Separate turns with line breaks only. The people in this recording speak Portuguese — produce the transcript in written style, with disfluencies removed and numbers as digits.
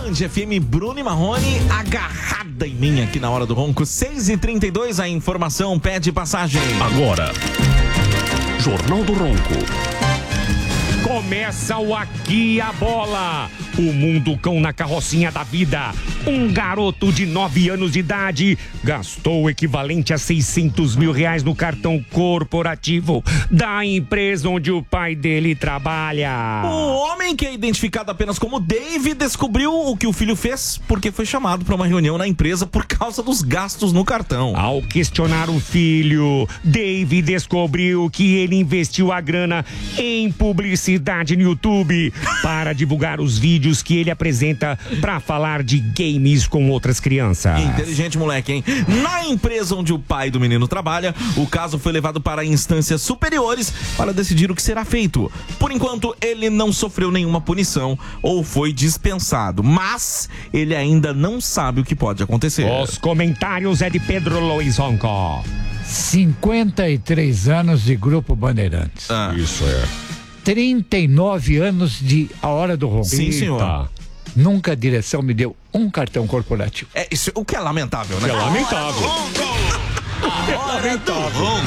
Band FM, Bruno e Marrone, agarrada em mim aqui na Hora do Ronco. 6h32, a informação pede passagem.
Agora, Jornal do Ronco.
Começa o Aqui a Bola. O mundo cão na carrocinha da vida. Um garoto de 9 anos de idade gastou o equivalente a R$600 mil no cartão corporativo da empresa onde o pai dele trabalha.
O homem, que é identificado apenas como Dave, descobriu o que o filho fez porque foi chamado para uma reunião na empresa por causa dos gastos no cartão.
Ao questionar o filho, Dave descobriu que ele investiu a grana em publicidade no YouTube para divulgar os vídeos que ele apresenta para falar de games com outras crianças.
Inteligente, moleque, hein? Na empresa onde o pai do menino trabalha, o caso foi levado para instâncias superiores para decidir o que será feito. Por enquanto, ele não sofreu nenhuma punição ou foi dispensado, mas ele ainda não sabe o que pode acontecer.
Os comentários é de Pedro Luiz Ronco.
53 anos de Grupo Bandeirantes.
Isso é.
39 anos de A Hora do Ronco.
Sim, senhor.
Nunca a direção me deu um cartão corporativo.
Isso, o que é lamentável, né?
É lamentável.
A Hora do Ronco.